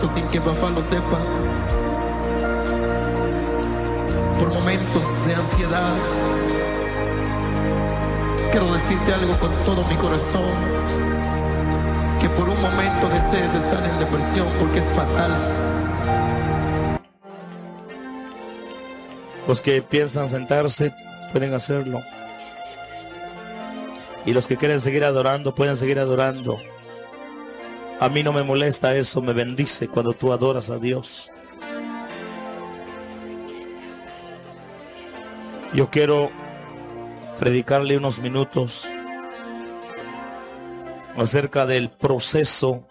sin que papá lo sepa, por momentos de ansiedad. Quiero decirte algo con todo mi corazón, que por un momento desees estar en depresión porque es fatal. Los que piensan sentarse pueden hacerlo, y los que quieren seguir adorando pueden seguir adorando. A mí no me molesta eso, me bendice cuando tú adoras a Dios. Yo quiero predicarle unos minutos acerca del proceso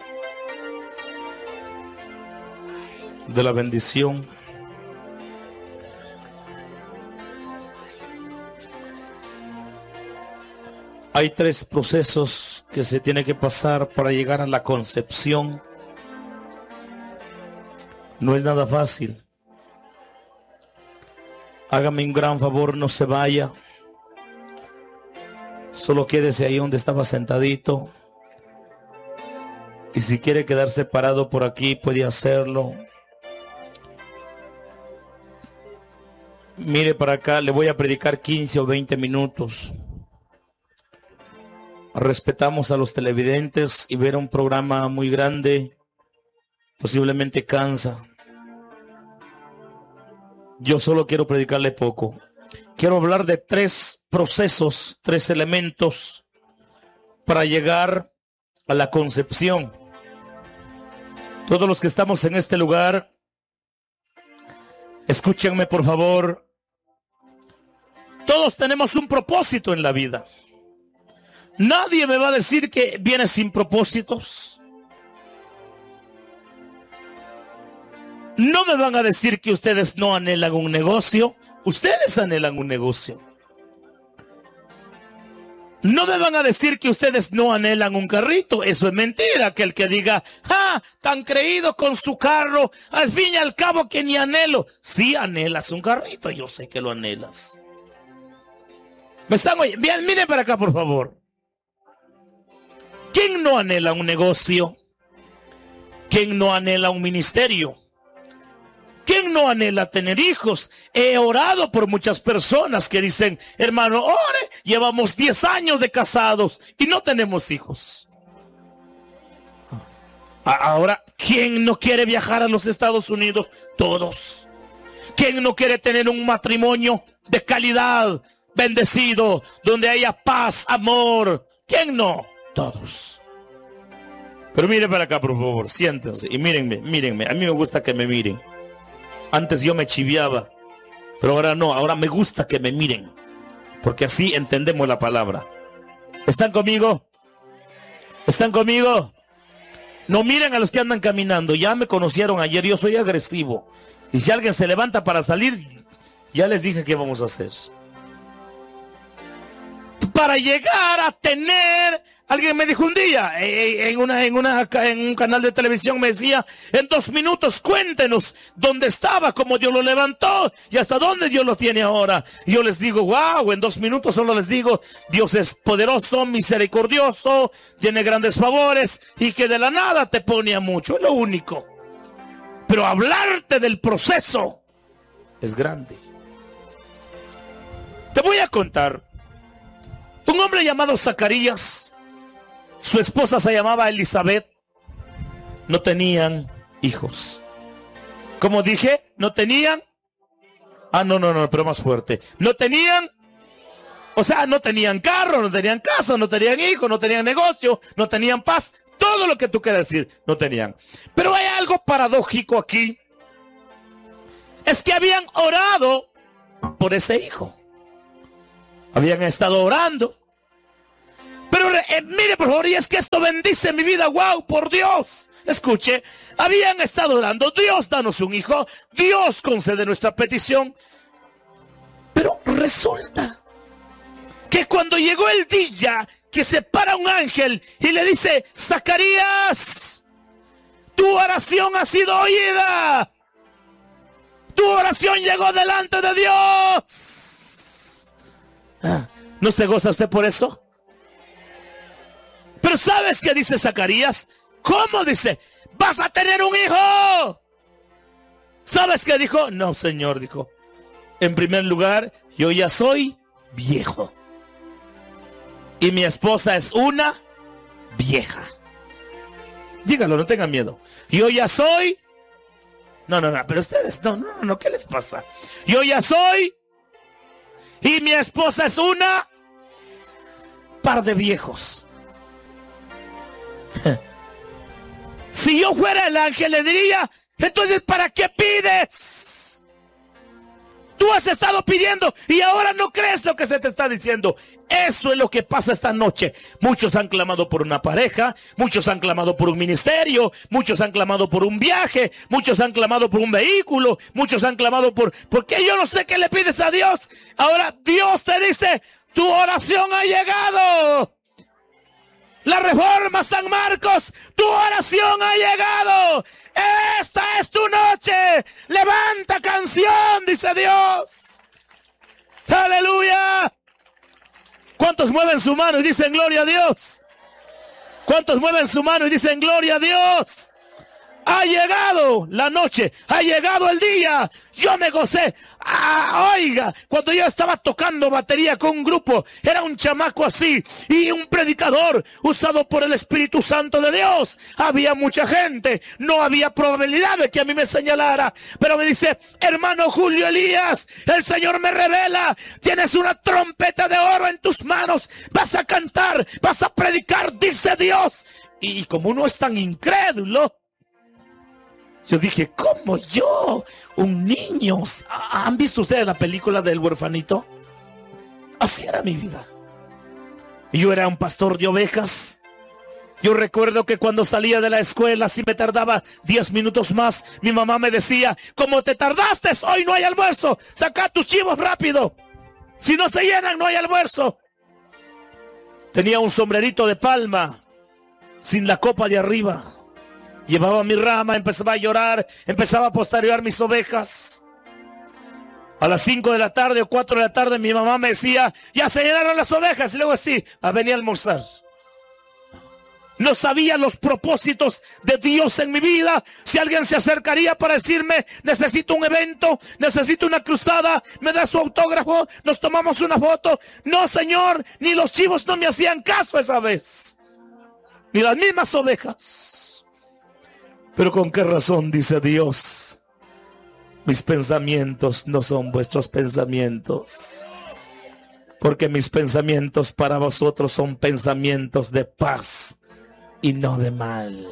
de la bendición. Hay 3 procesos que se tiene que pasar para llegar a la concepción. No es nada fácil. Hágame un gran favor, no se vaya. Solo quédese ahí donde estaba sentadito. Y si quiere quedarse parado por aquí, puede hacerlo. Mire para acá, le voy a predicar 15 o 20 minutos. Respetamos a los televidentes y ver un programa muy grande posiblemente cansa. Yo solo quiero predicarle poco. Quiero hablar de 3 procesos, 3 elementos para llegar a la concepción. Todos los que estamos en este lugar, escúchenme por favor. Todos tenemos un propósito en la vida. Nadie me va a decir que viene sin propósitos. No me van a decir que ustedes no anhelan un negocio. Ustedes anhelan un negocio. No me van a decir que ustedes no anhelan un carrito. Eso es mentira. Aquel que diga, tan creído con su carro, al fin y al cabo que ni anhelo. Sí anhelas un carrito, yo sé que lo anhelas. ¿Me están oyendo? Bien, miren para acá por favor. ¿Quién no anhela un negocio? ¿Quién no anhela un ministerio? ¿Quién no anhela tener hijos? He orado por muchas personas que dicen, hermano, ore, llevamos 10 años de casados y no tenemos hijos. Ahora, ¿quién no quiere viajar a los Estados Unidos? Todos. ¿Quién no quiere tener un matrimonio de calidad, bendecido, donde haya paz, amor? ¿Quién no? Todos. Pero mire para acá, por favor, siéntense y mírenme. A mí me gusta que me miren. Antes yo me chiviaba, pero ahora no, ahora me gusta que me miren, porque así entendemos la palabra. ¿Están conmigo? ¿Están conmigo? No miren a los que andan caminando, ya me conocieron ayer, yo soy agresivo. Y si alguien se levanta para salir, ya les dije qué vamos a hacer. Para llegar a tener... Alguien me dijo un día, en un canal de televisión me decía, en 2 minutos cuéntenos dónde estaba, cómo Dios lo levantó y hasta dónde Dios lo tiene ahora. Y yo les digo, wow, en 2 minutos solo les digo, Dios es poderoso, misericordioso, tiene grandes favores y que de la nada te pone a mucho, es lo único. Pero hablarte del proceso es grande. Te voy a contar, un hombre llamado Zacarías, su esposa se llamaba Elizabeth. No tenían hijos. Como dije, no tenían. No, pero más fuerte. No tenían. O sea, no tenían carro, no tenían casa, no tenían hijos, no tenían negocio, no tenían paz. Todo lo que tú quieras decir, no tenían. Pero hay algo paradójico aquí. Es que habían orado por ese hijo. Habían estado orando. Pero mire por favor, y es que esto bendice mi vida, wow, por Dios. Escuche, habían estado orando, Dios danos un hijo, Dios concede nuestra petición. Pero resulta que cuando llegó el día que se para un ángel y le dice, Zacarías, tu oración ha sido oída. Tu oración llegó delante de Dios. ¿No se goza usted por eso? Pero ¿sabes qué dice Zacarías? ¿Cómo dice? vas a tener un hijo. ¿Sabes qué dijo? No, Señor, dijo. En primer lugar, yo ya soy viejo. Y mi esposa es una vieja. Dígalo, no tengan miedo. Yo ya soy... No, pero ustedes, no, ¿qué les pasa? Yo ya soy... Y mi esposa es una... par de viejos. Si yo fuera el ángel, le diría... Entonces, ¿para qué pides? Tú has estado pidiendo y ahora no crees lo que se te está diciendo. Eso es lo que pasa esta noche. Muchos han clamado por una pareja, muchos han clamado por un ministerio, muchos han clamado por un viaje, muchos han clamado por un vehículo, muchos han clamado porque yo no sé qué le pides a Dios. Ahora Dios te dice, tu oración ha llegado. La Reforma San Marcos, tu oración ha llegado. Esta es tu noche. Levanta canción, dice Dios. Aleluya. ¿Cuántos mueven su mano y dicen gloria a Dios? ¿Cuántos mueven su mano y dicen gloria a Dios? Ha llegado la noche, ha llegado el día. Yo me gocé. Oiga, cuando yo estaba tocando batería con un grupo, era un chamaco así y un predicador usado por el Espíritu Santo de Dios. Había mucha gente, no había probabilidad de que a mí me señalara, pero me dice, hermano Julio Elías, el Señor me revela, tienes una trompeta de oro en tus manos, vas a cantar, vas a predicar, dice Dios. Y como uno es tan incrédulo, yo dije, ¿cómo yo? Un niño. ¿Han visto ustedes la película del huerfanito? Así era mi vida. Yo era un pastor de ovejas. Yo recuerdo que cuando salía de la escuela, si me tardaba 10 minutos más, mi mamá me decía, como te tardaste, hoy no hay almuerzo. Saca tus chivos rápido. Si no se llenan, no hay almuerzo. Tenía un sombrerito de palma, sin la copa de arriba. Llevaba mi rama, empezaba a llorar, empezaba a posteriorar mis ovejas. A las 5 de la tarde o 4 de la tarde mi mamá me decía, ya se llenaron las ovejas. Y luego así, venía a almorzar. No sabía los propósitos de Dios en mi vida. Si alguien se acercaría para decirme, necesito un evento, necesito una cruzada, me da su autógrafo, nos tomamos una foto. No, Señor, ni los chivos no me hacían caso esa vez. Ni las mismas ovejas. Pero ¿con qué razón dice Dios? Mis pensamientos no son vuestros pensamientos, porque mis pensamientos para vosotros son pensamientos de paz y no de mal.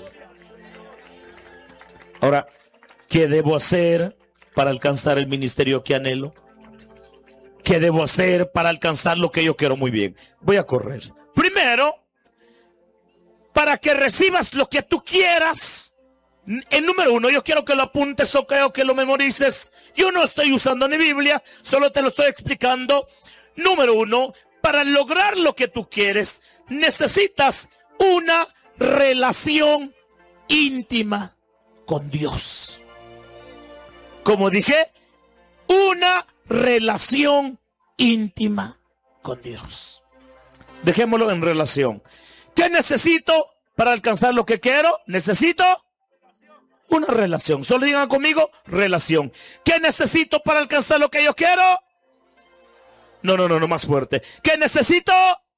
Ahora, ¿qué debo hacer para alcanzar el ministerio que anhelo? ¿Qué debo hacer para alcanzar lo que yo quiero? Muy bien, voy a correr. Primero, para que recibas lo que tú quieras. En número 1, yo quiero que lo apuntes o creo que lo memorices. Yo no estoy usando ni Biblia, solo te lo estoy explicando. Número 1, para lograr lo que tú quieres, necesitas una relación íntima con Dios. Como dije, una relación íntima con Dios. Dejémoslo en relación. ¿Qué necesito para alcanzar lo que quiero? Necesito una relación. Solo digan conmigo, relación. ¿Qué necesito para alcanzar lo que yo quiero? No, más fuerte. ¿Qué necesito?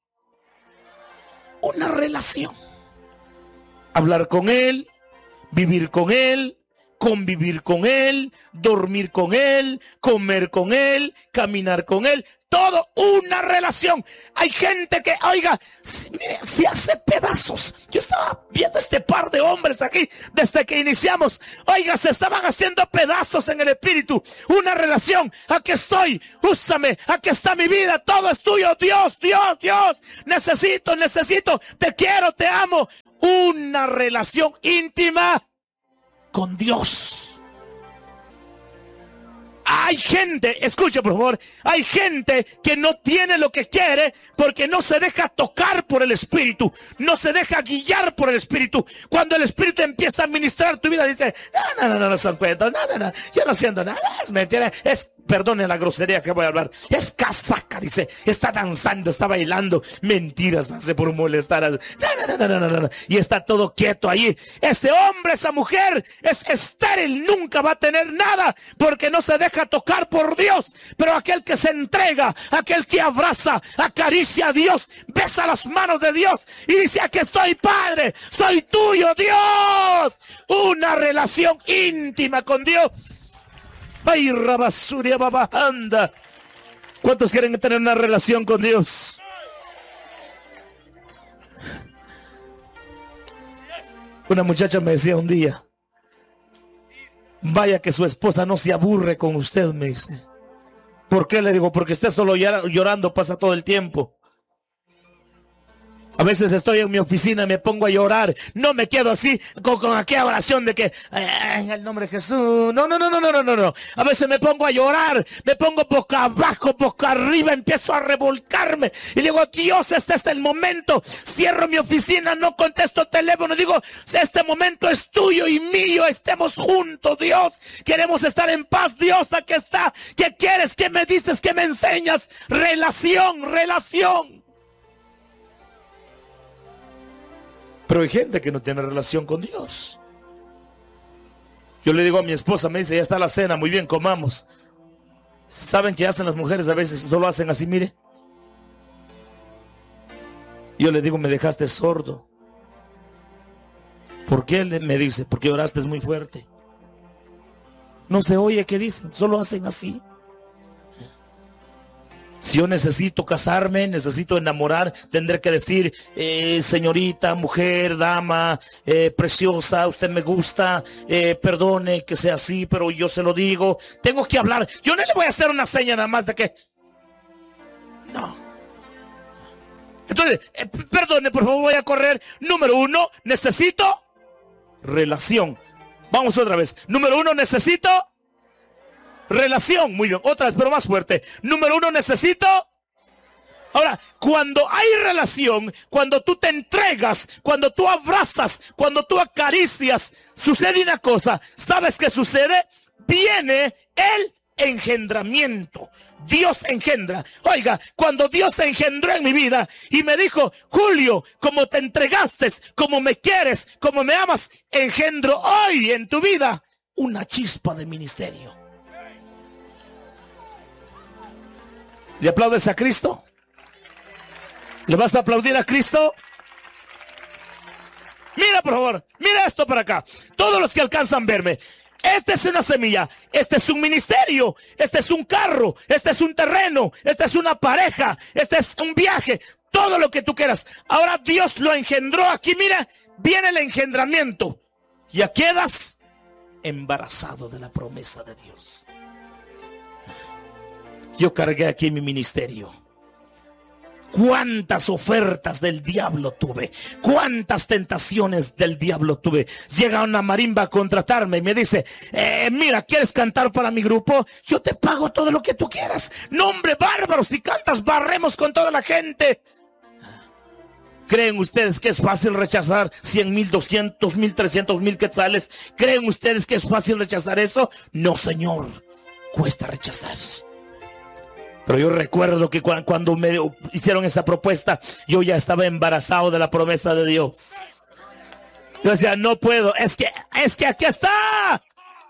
Una relación. Hablar con Él, vivir con Él, convivir con Él, dormir con Él, comer con Él, caminar con Él. Todo una relación. Hay gente que, oiga, se hace pedazos. Yo estaba viendo este par de hombres aquí desde que iniciamos. Oiga, se estaban haciendo pedazos en el espíritu. Una relación. Aquí estoy. Úsame. Aquí está mi vida. Todo es tuyo. Dios. Necesito. Te quiero, te amo. Una relación íntima con Dios. Hay gente, escucha por favor, hay gente que no tiene lo que quiere porque no se deja tocar por el Espíritu, no se deja guiar por el Espíritu. Cuando el Espíritu empieza a administrar tu vida, dice, no, son cuentos, no, yo no siento nada, es mentira, es perdone la grosería que voy a hablar. Es casaca, dice. Está danzando, está bailando. Mentiras hace por molestar. No. Y está todo quieto ahí. Ese hombre, esa mujer es estéril. Nunca va a tener nada porque no se deja tocar por Dios. Pero aquel que se entrega, aquel que abraza, acaricia a Dios, besa las manos de Dios y dice: aquí estoy, Padre, soy tuyo, Dios. Una relación íntima con Dios. Ay, rabasuria babajanda. ¿Cuántos quieren tener una relación con Dios? Una muchacha me decía un día: vaya que su esposa no se aburre con usted, me dice. ¿Por qué? Le digo: porque usted solo llorando pasa todo el tiempo. A veces estoy en mi oficina y me pongo a llorar. No me quedo así con aquella oración de que en el nombre de Jesús. No. A veces me pongo a llorar, me pongo boca abajo, boca arriba, empiezo a revolcarme. Y digo: Dios, este es el momento. Cierro mi oficina, no contesto teléfono. Digo: este momento es tuyo y mío. Estemos juntos, Dios. Queremos estar en paz, Dios. Aquí está. ¿Qué quieres? ¿Qué me dices? ¿Qué me enseñas? Relación. Pero hay gente que no tiene relación con Dios. Yo le digo a mi esposa, me dice: ya está la cena, muy bien, comamos. ¿Saben qué hacen las mujeres? A veces solo hacen así, mire. Yo le digo: me dejaste sordo. ¿Por qué? Me dice: porque oraste muy fuerte. No se oye qué dicen, solo hacen así. Si yo necesito casarme, necesito enamorar, tendré que decir: señorita, mujer, dama, preciosa, usted me gusta, perdone que sea así, pero yo se lo digo. Tengo que hablar. Yo no le voy a hacer una seña nada más de que... No. Entonces, perdone, por favor, voy a correr. Número 1, necesito relación. Vamos otra vez. Número 1, necesito... relación. Muy bien, otra vez, pero más fuerte. Número 1, necesito. Ahora, cuando hay relación, cuando tú te entregas, cuando tú abrazas, cuando tú acaricias, sucede una cosa. ¿Sabes qué sucede? Viene el engendramiento. Dios engendra. Oiga, cuando Dios engendró en mi vida y me dijo: Julio, como te entregaste, como me quieres, como me amas, engendro hoy en tu vida una chispa de ministerio. ¿Le aplaudes a Cristo? ¿Le vas a aplaudir a Cristo? Mira, por favor, mira esto para acá. Todos los que alcanzan verme. Esta es una semilla, este es un ministerio, este es un carro, este es un terreno, esta es una pareja, este es un viaje, todo lo que tú quieras. Ahora Dios lo engendró aquí, mira, viene el engendramiento. Ya quedas embarazado de la promesa de Dios. Yo cargué aquí mi ministerio. Cuántas ofertas del diablo tuve, cuántas tentaciones del diablo tuve. Llega una marimba a contratarme y me dice: mira, ¿quieres cantar para mi grupo? Yo te pago todo lo que tú quieras. No, hombre, bárbaro, si cantas barremos con toda la gente. ¿Creen ustedes que es fácil rechazar 100,000, 200,000, 300,000 quetzales? ¿Creen ustedes que es fácil rechazar eso? No, señor, cuesta rechazar. Pero yo recuerdo que cuando me hicieron esa propuesta, yo ya estaba embarazado de la promesa de Dios. Yo decía: no puedo, es que aquí está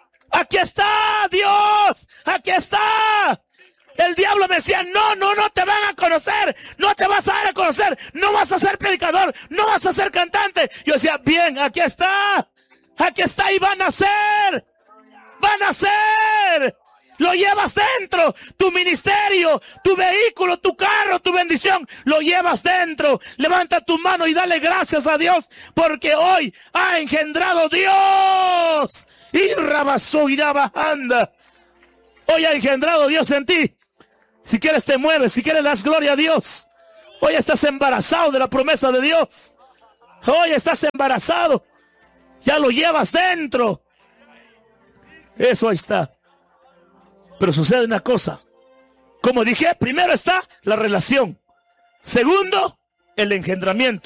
Dios, aquí está. El diablo me decía: no te van a conocer, no te vas a dar a conocer, no vas a ser predicador, no vas a ser cantante. Yo decía: bien, aquí está y van a ser. Lo llevas dentro, tu ministerio, tu vehículo, tu carro, tu bendición, lo llevas dentro. Levanta tu mano y dale gracias a Dios, porque hoy ha engendrado Dios. Y rabasó irá bajando. Hoy ha engendrado Dios en ti. Si quieres te mueves, si quieres das gloria a Dios. Hoy estás embarazado de la promesa de Dios. Hoy estás embarazado. Ya lo llevas dentro. Eso ahí está. Pero sucede una cosa. Como dije, primero está la relación. Segundo, el engendramiento.